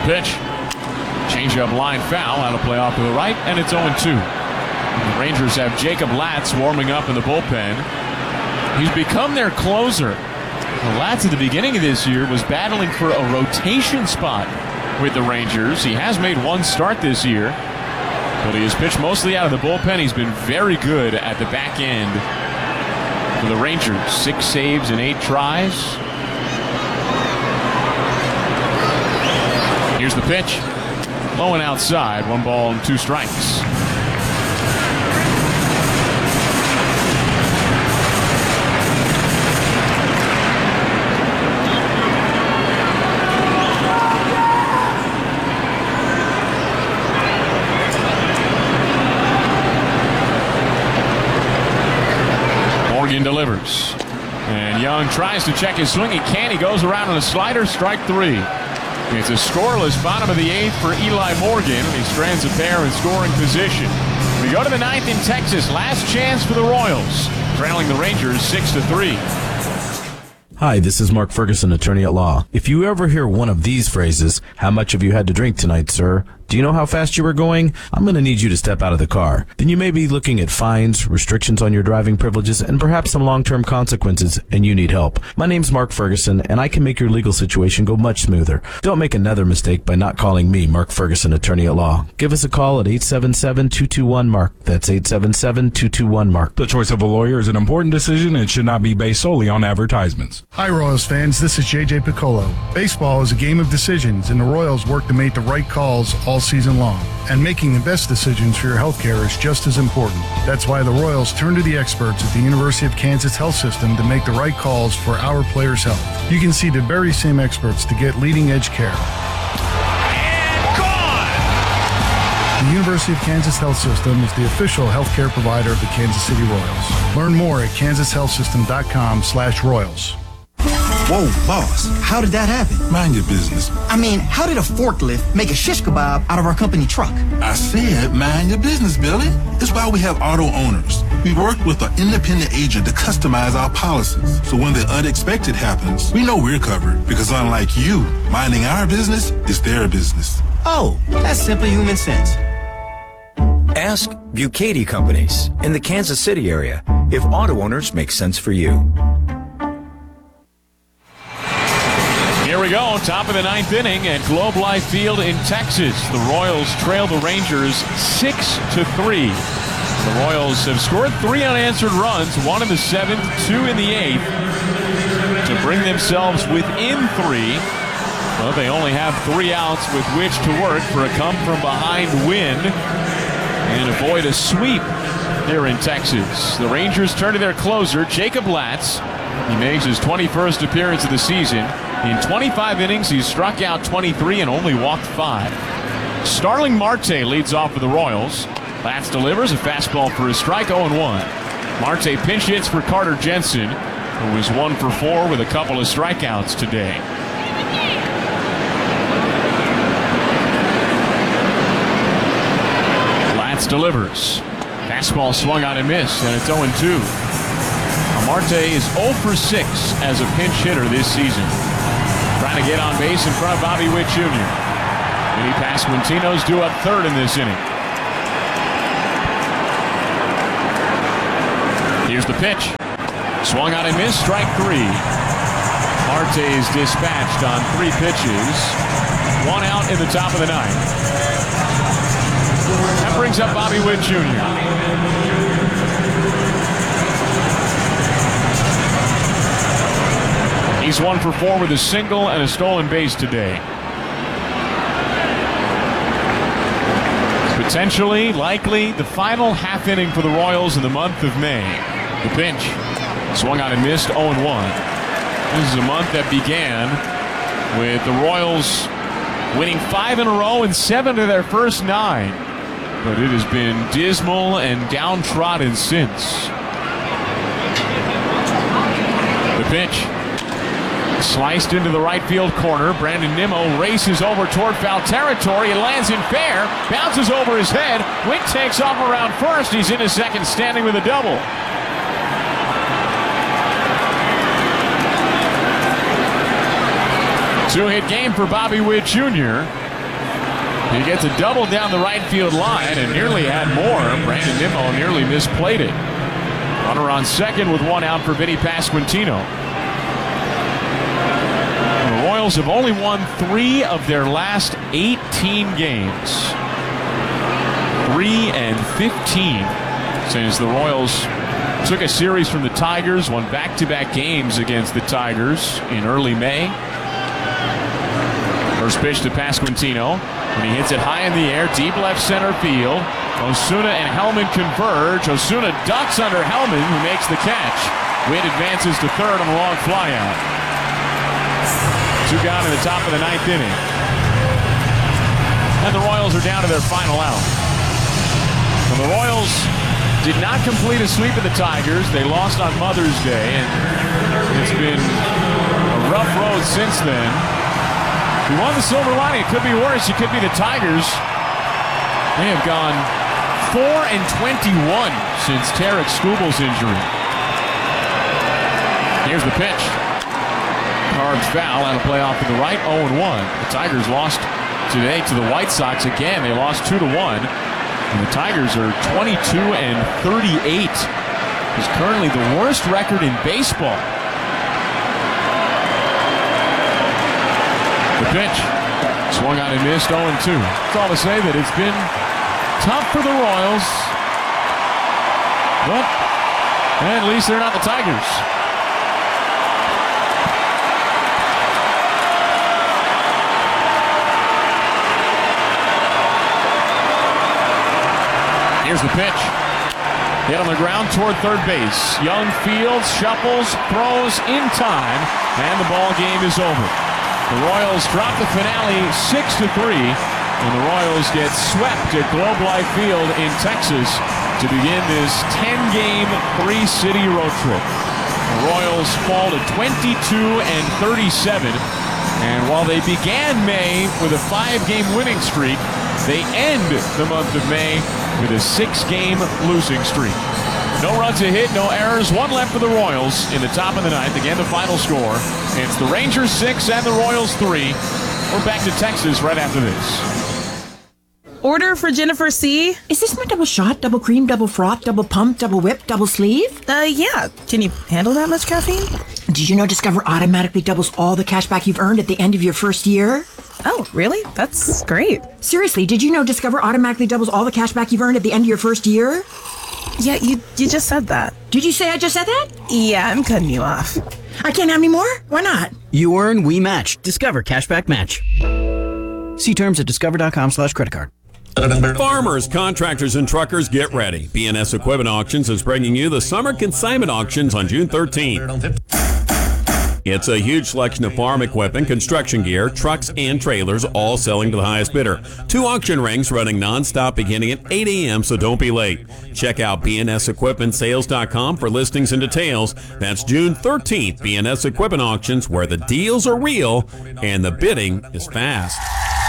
pitch. Change-up line foul. Out of play off to the right, and it's 0-2. The Rangers have Jacob Latz warming up in the bullpen. He's become their closer. Latz at the beginning of this year was battling for a rotation spot with the Rangers. He has made one start this year, but he has pitched mostly out of the bullpen. He's been very good at the back end for the Rangers. 6 saves and 8 tries. Here's the pitch. Low and outside. 1 ball and 2 strikes. Morgan delivers. And Young tries to check his swing. He can't. He goes around on a slider. Strike 3. It's a scoreless bottom of the 8th for Eli Morgan. He strands a pair in scoring position. We go to the 9th in Texas. Last chance for the Royals. Trailing the Rangers 6-3. Hi, this is Mark Ferguson, attorney at law. If you ever hear one of these phrases, "How much have you had to drink tonight, sir?" Do you know how fast you were going? I'm going to need you to step out of the car. Then you may be looking at fines, restrictions on your driving privileges, and perhaps some long-term consequences, and you need help. My name's Mark Ferguson, and I can make your legal situation go much smoother. Don't make another mistake by not calling me, Mark Ferguson, attorney at law. Give us a call at 877-221-MARK. That's 877-221-MARK. The choice of a lawyer is an important decision and should not be based solely on advertisements. Hi, Royals fans. This is JJ Piccolo. Baseball is a game of decisions, and the Royals work to make the right calls all season long. And making the best decisions for your health care is just as important. That's why the Royals turn to the experts at the University of Kansas Health System to make the right calls for our players' health. You can see the very same experts to get leading-edge care. And gone! The University of Kansas Health System is the official healthcare provider of the Kansas City Royals. Learn more at kansashealthsystem.com/Royals. Whoa, boss, how did that happen? Mind your business. I mean, how did a forklift make a shish kebab out of our company truck? I said mind your business, Billy. It's why we have auto owners. We work with an independent agent to customize our policies. So when the unexpected happens, we know we're covered because unlike you, minding our business is their business. Oh, that's simple human sense. Ask Bucati Companies in the Kansas City area if auto owners make sense for you. Here we go, top of the 9th inning at Globe Life Field in Texas. The Royals trail the Rangers 6-3. The Royals have scored 3 unanswered runs, 1 in the 7th, 2 in the 8th, to bring themselves within 3. Well, they only have 3 outs with which to work for a come-from-behind win and avoid a sweep here in Texas. The Rangers turn to their closer, Jacob Latz. He makes his 21st appearance of the season. In 25 innings, he's struck out 23 and only walked 5. Starling Marte leads off for the Royals. Latz delivers a fastball for a strike, 0-1. Marte pinch hits for Carter Jensen, who was 1 for 4 with a couple of strikeouts today. Latz delivers. Fastball swung on and missed, and it's 0-2. Marte is 0 for 6 as a pinch hitter this season. Trying to get on base in front of Bobby Witt Jr. Vinny Pasquantino's due up 3rd in this inning. Here's the pitch. Swung on and missed, strike 3. Marte is dispatched on 3 pitches. 1 out in the top of the 9th. That brings up Bobby Witt Jr. He's 1 for 4 with a single and a stolen base today. Potentially, likely, the final half inning for the Royals in the month of May. The pitch. Swung on and missed, 0-1. This is a month that began with the Royals winning 5 in a row and 7 of their first 9. But it has been dismal and downtrodden since. The pitch. Sliced into the right field corner. Brandon Nimmo races over toward foul territory and lands in fair. Bounces over his head. Witt takes off around first. He's into second, standing with a double. Two-hit game for Bobby Witt Jr. He gets a double down the right field line and nearly had more. Brandon Nimmo nearly misplayed it. Runner on second with one out for Vinny Pasquantino. The Royals have only won 3 of their last 18 games. 3-15 since the Royals took a series from the Tigers, won back-to-back games against the Tigers in early May. First pitch to Pasquantino, and he hits it high in the air, deep left center field. Osuna and Hellman converge. Osuna ducks under Hellman, who makes the catch. Witt advances to third on a long flyout. 2 gone in the top of the 9th inning. And the Royals are down to their final out. Well, the Royals did not complete a sweep of the Tigers. They lost on Mother's Day, and it's been a rough road since then. We won the silver lining. It could be worse. It could be the Tigers. They have gone 4-21 since Tarek Skubal's injury. Here's the pitch. Carved foul out of play off to the right, 0-1. The Tigers lost today to the White Sox again. They lost 2-1. And the Tigers are 22-38. It's currently the worst record in baseball. The pitch. Swung on and missed, 0-2. It's all to say that it's been tough for the Royals. But at least they're not the Tigers. Here's the pitch. Hit on the ground toward third base. Young fields, shuffles, throws in time, and the ball game is over. The Royals drop the finale 6-3, and the Royals get swept at Globe Life Field in Texas to begin this 10-game, 3-city road trip. The Royals fall to 22-37, and while they began May with a 5-game winning streak, they end the month of May with a 6-game losing streak. No runs a hit, no errors, 1 left for the Royals in the top of the 9th. Again, the final score. It's the Rangers 6 and the Royals 3. We're back to Texas right after this. Order for Jennifer C. Is this my double shot, double cream, double froth, double pump, double whip, double sleeve? Yeah. Can you handle that much caffeine? Did you know Discover automatically doubles all the cash back you've earned at the end of your first year? Oh, really? That's great. Seriously, did you know Discover automatically doubles all the cash back you've earned at the end of your first year? Yeah, you just said that. Did you say I just said that? Yeah, I'm cutting you off. I can't have any more? Why not? You earn, we match. Discover Cashback Match. See terms at discover.com/creditcard. Farmers, contractors, and truckers, get ready. BNS Equipment Auctions is bringing you the Summer Consignment Auctions on June 13th. It's a huge selection of farm equipment, construction gear, trucks, and trailers, all selling to the highest bidder. 2 auction rings running nonstop beginning at 8 a.m., so don't be late. Check out bnsequipmentsales.com for listings and details. That's June 13th, BNS Equipment Auctions, where the deals are real and the bidding is fast.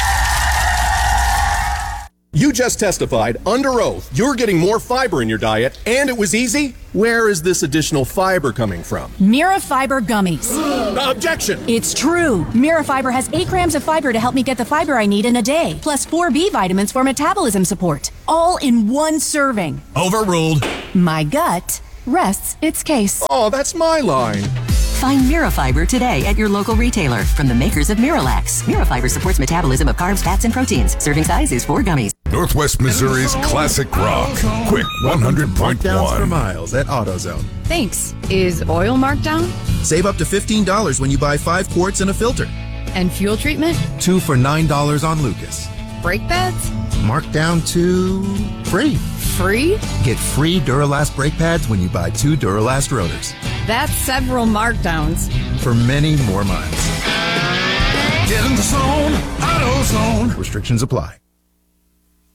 You just testified under oath you're getting more fiber in your diet, and it was easy? Where is this additional fiber coming from? Mirafiber gummies. Objection! It's true. Mirafiber has 8 grams of fiber to help me get the fiber I need in a day, plus 4 B vitamins for metabolism support, all in one serving. Overruled. My gut rests its case. Oh, that's my line. Find Mirafiber today at your local retailer from the makers of Miralax. Mirafiber supports metabolism of carbs, fats, and proteins. Serving size is 4 gummies. Northwest Missouri's classic rock. Quick 100.1. Markdowns for miles at AutoZone. Thanks. Is oil marked down? Save up to $15 when you buy 5 quarts and a filter. And fuel treatment? 2 for $9 on Lucas. Brake pads? Marked down to free. Free? Get free Duralast brake pads when you buy 2 Duralast rotors. That's several markdowns. For many more miles. Get in the zone, AutoZone. Restrictions apply.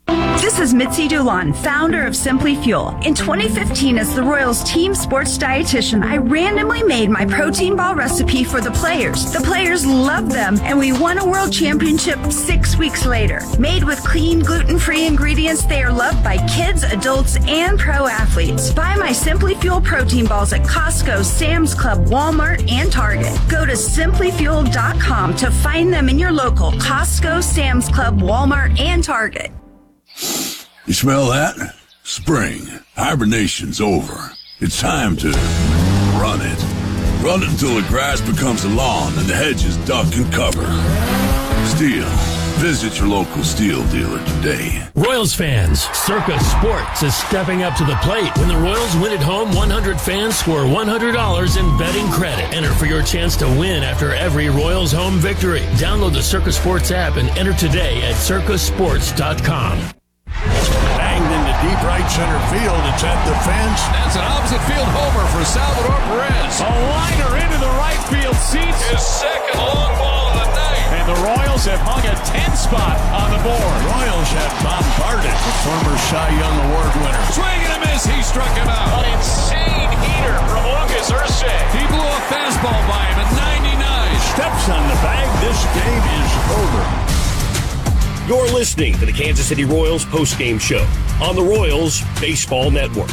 This is Mitzi Dulon, founder of Simply Fuel. In 2015, as the Royals team sports dietitian, I randomly made my protein ball recipe for the players. The players loved them, and we won a world championship 6 weeks later. Made with clean, gluten-free ingredients, they are loved by kids, adults, and pro athletes. Buy my Simply Fuel protein balls at Costco, Sam's Club, Walmart, and Target. Go to simplyfuel.com to find them in your local Costco, Sam's Club, Walmart, and Target. You smell that? Spring. Hibernation's over. It's time to run it. Run it until the grass becomes a lawn and the hedges duck and cover. Steel. Visit your local Steel dealer today. Royals fans, Circa Sports is stepping up to the plate. When the Royals win at home, 100 fans score $100 in betting credit. Enter for your chance to win after every Royals home victory. Download the Circa Sports app and enter today at circasports.com. Banged into deep right center field. It's at the fence. That's an opposite field homer for Salvador Perez. A liner into the right field seats. His second long ball of the night. And the Royals have hung a 10 spot on the board. Royals have bombarded the former Cy Young Award winner. Swing and a miss. He struck him out. An insane heater from Lucas Ursay. He blew a fastball by him at 99. Steps on the bag. This game is over. You're listening to the Kansas City Royals postgame show on the Royals Baseball Network.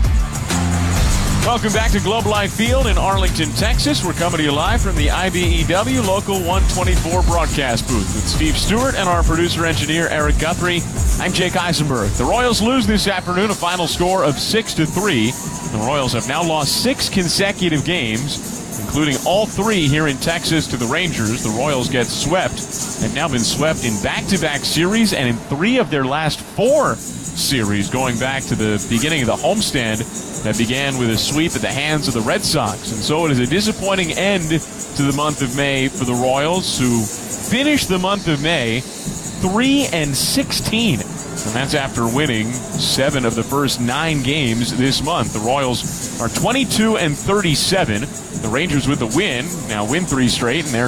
Welcome back to Globe Life Field in Arlington, Texas. We're coming to you live from the IBEW Local 124 broadcast booth with Steve Stewart and our producer-engineer Eric Guthrie. I'm Jake Eisenberg. The Royals lose this afternoon, a final score of 6-3. The Royals have now lost 6 consecutive games, including all 3 here in Texas to the Rangers. The Royals get swept. They've now been swept in back-to-back series and in 3 of their last 4 series, going back to the beginning of the homestand that began with a sweep at the hands of the Red Sox. And so it is a disappointing end to the month of May for the Royals, who finished the month of May 3-16. And that's after winning 7 of the first 9 games this month. The Royals are 22-37. The Rangers with the win, now win 3 straight, and they're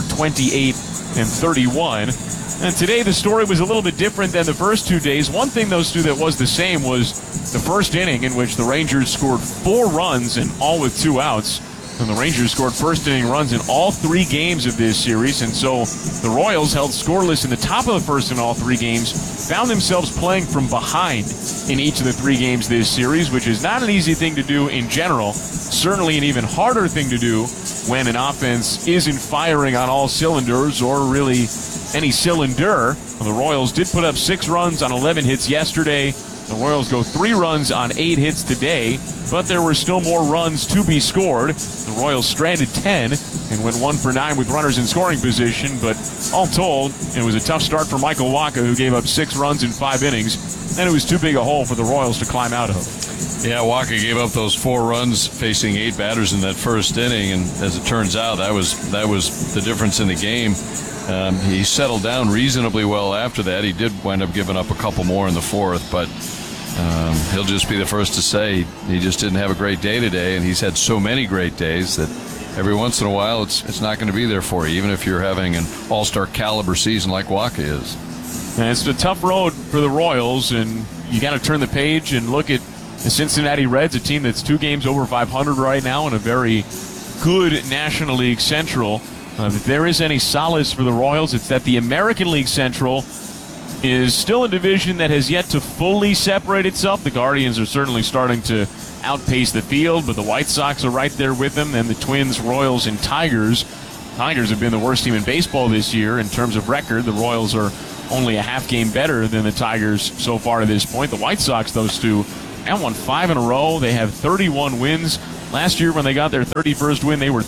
28-31. And today the story was a little bit different than the first 2 days. One thing, those two, that was the same was the first inning, in which the Rangers scored 4 runs and all with 2 outs. And the Rangers scored first inning runs in all 3 games of this series. And so the Royals held scoreless in the top of the first in all 3 games, found themselves playing from behind in each of the 3 games this series, which is not an easy thing to do in general. Certainly an even harder thing to do when an offense isn't firing on all cylinders, or really any cylinder. The Royals did put up 6 runs on 11 hits yesterday. The Royals go 3 runs on 8 hits today, but there were still more runs to be scored. The Royals stranded 10 and went 1 for 9 with runners in scoring position, but all told, it was a tough start for Michael Wacha, who gave up 6 runs in 5 innings, and it was too big a hole for the Royals to climb out of. Yeah, Wacha gave up those 4 runs facing 8 batters in that first inning, and as it turns out, that was the difference in the game. He settled down reasonably well after that. He did wind up giving up a couple more in the 4th, but he'll just be the first to say he just didn't have a great day today, and he's had so many great days that every once in a while it's not going to be there for you, even if you're having an all-star caliber season like Wacha is. And it's a tough road for the Royals, and you got to turn the page and look at the Cincinnati Reds, a team that's 2 games over 500 right now and a very good National League Central. If there is any solace for the Royals, it's that the American League Central is still a division that has yet to fully separate itself. The Guardians are certainly starting to outpace the field, but the White Sox are right there with them, and the Twins, Royals, and Tigers. Tigers have been the worst team in baseball this year in terms of record. The Royals are only a half game better than the Tigers so far to this point. The White Sox, those two, have won 5 in a row. They have 31 wins. Last year when they got their 31st win, they were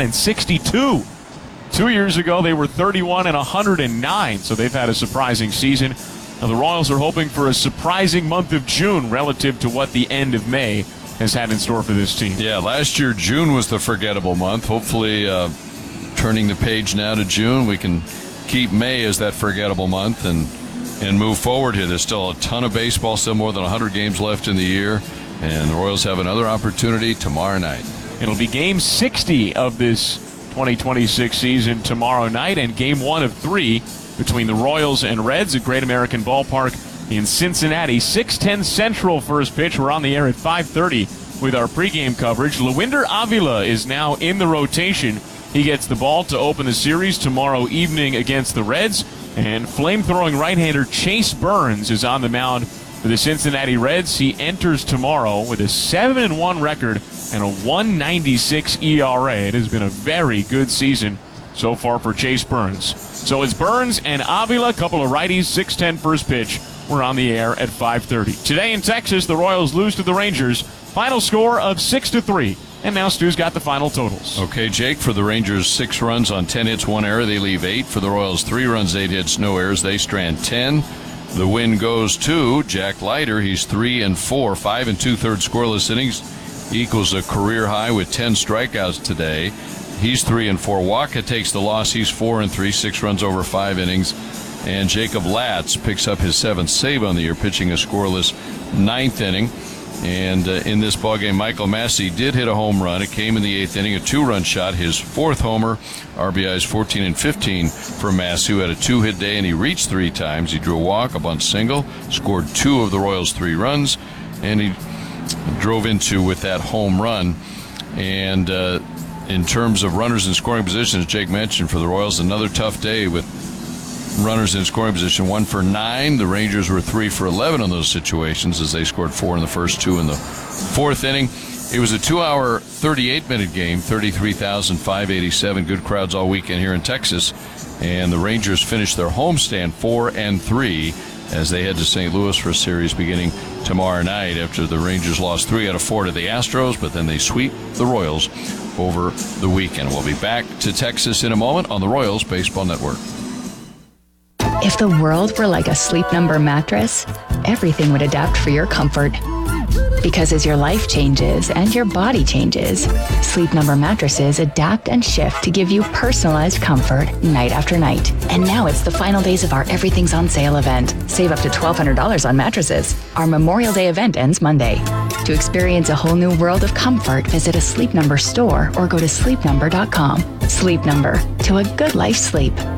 31-62. 2 years ago, they were 31-109, so they've had a surprising season. Now, the Royals are hoping for a surprising month of June relative to what the end of May has had in store for this team. Yeah, last year June was the forgettable month. Hopefully, turning the page now to June, we can keep May as that forgettable month and move forward here. There's still a ton of baseball, still more than 100 games left in the year, and the Royals have another opportunity tomorrow night. It'll be Game 60 of this 2026 season tomorrow night, and Game 1 of 3 between the Royals and Reds at Great American Ballpark in Cincinnati. 6:10 Central first pitch. We're on the air at 5:30 with our pregame coverage. Lewinder Avila is now in the rotation. He gets the ball to open the series tomorrow evening against the Reds. And flame-throwing right-hander Chase Burns is on the mound for the Cincinnati Reds. He enters tomorrow with a 7-1 record and a 1.96 ERA. It has been a very good season so far for Chase Burns. So it's Burns and Avila, a couple of righties, 6:10 first pitch. We're on the air at 5:30. Today in Texas, the Royals lose to the Rangers. Final score of 6-3. And now Stu's got the final totals. Okay, Jake, for the Rangers, 6 runs on 10 hits, 1 error. They leave 8. For the Royals, 3 runs, 8 hits, no errors. They strand 10. The win goes to Jack Leiter. He's 3-4, 5 2/3 scoreless innings. Equals a career high with 10 strikeouts today. He's 3-4. Waka takes the loss. He's 4-3, 6 runs over 5 innings. And Jacob Latz picks up his 7th save on the year, pitching a scoreless 9th inning. And in this ballgame, Michael Massey did hit a home run. It came in the 8th inning, a 2-run shot, his 4th homer. RBIs 14 and 15 for Massey, who had a 2-hit day, and he reached 3 times. He drew a walk, a bunt single, scored 2 of the Royals' 3 runs, and he drove into with that home run. And in terms of runners in scoring positions, Jake mentioned for the Royals, another tough day with runners in scoring position, 1 for 9. The Rangers were 3 for 11 on those situations as they scored 4 in the first, 2 in the 4th inning. It was a 2-hour, 38-minute game, 33,587. Good crowds all weekend here in Texas. And the Rangers finished their homestand 4-3 as they head to St. Louis for a series beginning tomorrow night after the Rangers lost 3 out of 4 to the Astros, but then they sweep the Royals over the weekend. We'll be back to Texas in a moment on the Royals Baseball Network. If the world were like a Sleep Number mattress, everything would adapt for your comfort. Because as your life changes and your body changes, Sleep Number mattresses adapt and shift to give you personalized comfort night after night. And now it's the final days of our Everything's on Sale event. Save up to $1,200 on mattresses. Our Memorial Day event ends Monday. To experience a whole new world of comfort, visit a Sleep Number store or go to sleepnumber.com. Sleep Number, to a good life sleep.